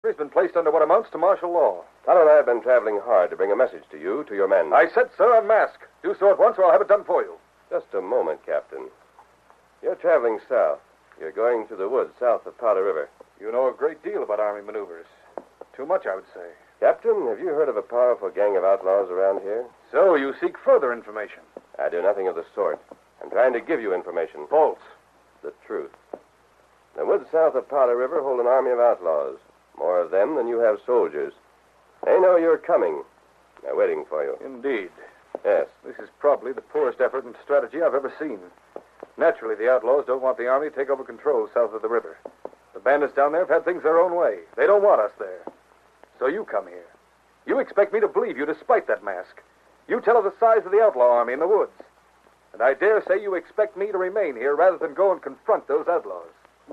He's been placed under what amounts to martial law. Tonto and I have been traveling hard to bring a message to you, to your men. I said, sir, unmask. Do so at once or I'll have it done for you. Just a moment, Captain. You're traveling south. You're going to the woods south of Powder River. You know a great deal about Army maneuvers. Too much, I would say. Captain, have you heard of a powerful gang of outlaws around here? So you seek further information. I do nothing of the sort. I'm trying to give you information. False. The truth. The woods south of Powder River hold an army of outlaws. More of them than you have soldiers. They know you're coming. They're waiting for you. Indeed. Yes. This is probably the poorest effort and strategy I've ever seen. Naturally, the outlaws don't want the Army to take over control south of the river. The bandits down there have had things their own way. They don't want us there. So you come here. You expect me to believe you despite that mask. You tell of the size of the outlaw army in the woods. And I dare say you expect me to remain here rather than go and confront those outlaws.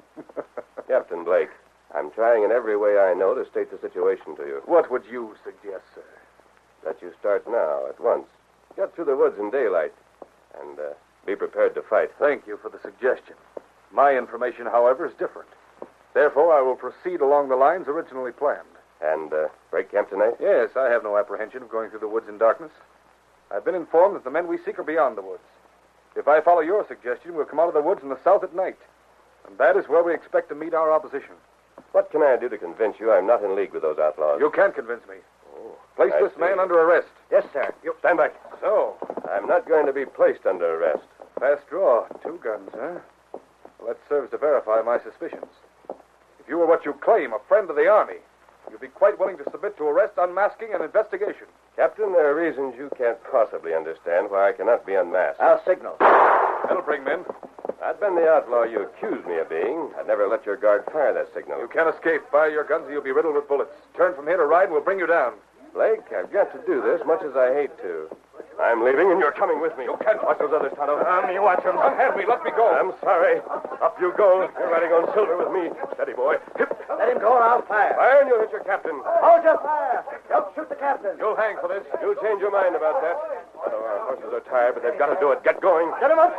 Captain Blake, I'm trying in every way I know to state the situation to you. What would you suggest, sir? That you start now, at once. Get through the woods in daylight. And be prepared to fight. Thank you for the suggestion. My information, however, is different. Therefore, I will proceed along the lines originally planned. And break camp tonight? Yes, I have no apprehension of going through the woods in darkness. I've been informed that the men we seek are beyond the woods. If I follow your suggestion, we'll come out of the woods in the south at night. And that is where we expect to meet our opposition. What can I do to convince you I'm not in league with those outlaws? You can't convince me. Oh, Place I this see. man under arrest. Yes, sir. You stand back. So, I'm not going to be placed under arrest. fast draw. 2 guns, huh? Well, that serves to verify my suspicions. If you were what you claim, a friend of the Army, you'd be quite willing to submit to arrest, unmasking, and investigation. Captain, there are reasons you can't possibly understand why I cannot be unmasked. I'll signal. That'll bring men. If I'd been the outlaw you accused me of being, I'd never let your guard fire that signal. You can't escape. Fire your guns or you'll be riddled with bullets. Turn from here to ride and we'll bring you down. Blake, I've got to do this, much as I hate to. I'm leaving, and you're coming with me. You can't. Watch those others, Tonto. You watch him. Unhand me. Let me go. I'm sorry. Up you go. You're riding on silver with me. Steady, boy. Hip. Let him go or I'll fire. Fire, and you'll hit your captain. Hold your fire. Don't shoot the captain. You'll hang for this. You'll change your mind about that. Tonto, our horses are tired, but they've got to do it. Get going. Get him up.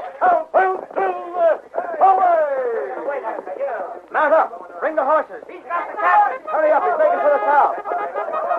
Away! Mount up. Bring the horses. He's got the captain. Hurry up. He's making for the south.